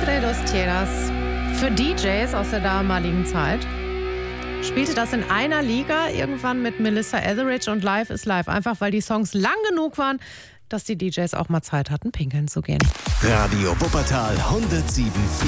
de los Tierras. Für DJs aus der damaligen Zeit spielte das in einer Liga irgendwann mit Melissa Etheridge und Live is Live. Einfach weil die Songs lang genug waren, dass die DJs auch mal Zeit hatten, pinkeln zu gehen. Radio Wuppertal 107,4.